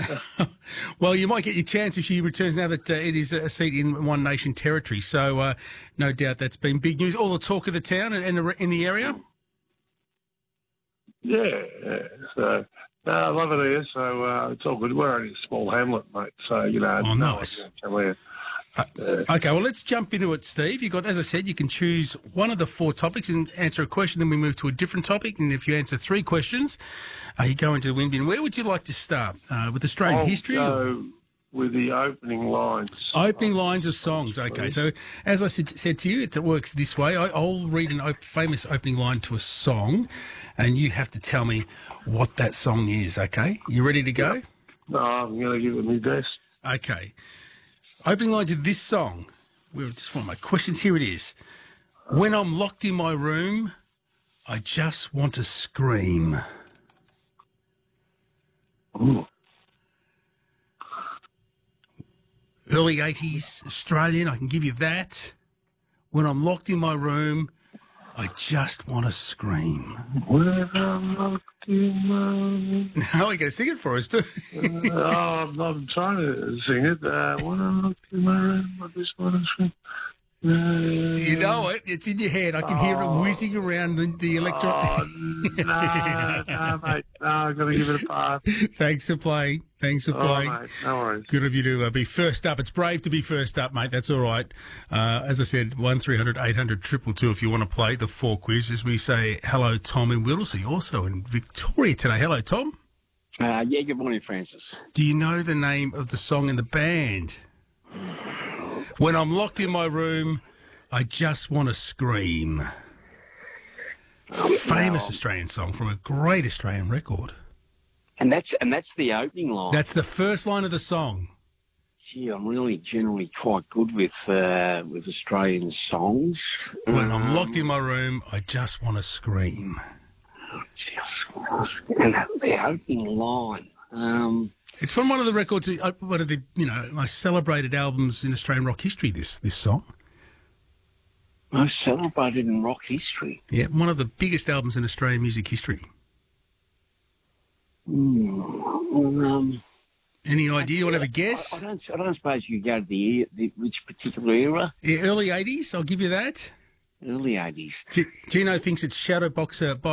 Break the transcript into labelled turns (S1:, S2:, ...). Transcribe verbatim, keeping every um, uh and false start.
S1: Well, you might get your chance if she returns now that uh, it is a seat in One Nation territory. So uh, no doubt that's been big news. All the talk of the town and, and the, in the area?
S2: Yeah, yeah. So, no, I love it here, so uh, it's all good. We're only a small hamlet, mate, so, you know.
S1: Oh, nice.
S2: No
S1: Uh, okay, well, let's jump into it, Steve. You got, as I said, you can choose one of the four topics and answer a question. Then we move to a different topic, and if you answer three questions, uh, you go into the win bin. Where would you like to start? Uh, with Australian
S2: I'll
S1: history?
S2: go with the opening lines.
S1: Opening lines of songs. Okay, so as I said, said to you, it works this way. I, I'll read an op- famous opening line to a song, and you have to tell me what that song is. Okay, you ready to go?
S2: No, I'm going to give it my best.
S1: Okay. Opening line to this song. We'll just find my questions. Here it is. When I'm locked in my room, I just want to scream.
S2: Ooh.
S1: Early eighties Australian, I can give you that. When I'm locked in my room, I just want to scream.
S2: When I'm locked in my room.
S1: Now you got to sing it for us, too.
S2: uh, oh, I'm, I'm trying to sing it. Uh, when I'm locked in my room, I just want to scream. Uh,
S1: You know it. It's in your head. I can hear it whizzing around the, the electro.
S2: Oh, no, no, mate. No, I've got to give it a pass.
S1: Thanks for playing. Thanks for
S2: Oh,
S1: playing.
S2: mate, no worries.
S1: Good of you to uh, be first up. It's brave to be first up, mate. That's all right. Uh, as I said, one three hundred eight hundred two two two if you want to play the four quiz. As we say, hello, Tom in Whittlesea, also in Victoria today. Hello, Tom.
S3: Uh, yeah, good morning, Francis.
S1: Do you know the name of the song and the band? When I'm locked in my room, I just want to scream. Famous Australian song from a great Australian record.
S3: And that's and that's the opening line.
S1: That's the first line of the song.
S3: Gee, I'm really generally quite good with uh, with Australian songs.
S1: When I'm locked in my room, I just want to scream.
S3: Just, and that, the opening line. Um,
S1: It's from one of the records, uh, one of the you know most celebrated albums in Australian rock history. This this song.
S3: Most celebrated in rock history.
S1: Yeah, one of the biggest albums in Australian music history.
S3: Mm, um,
S1: Any idea? You want to have a guess?
S3: I, I don't. I don't suppose you go to the, the which particular era.
S1: Yeah, early eighties. I'll give you that.
S3: Early eighties.
S1: G- Gino thinks it's Shadowboxer by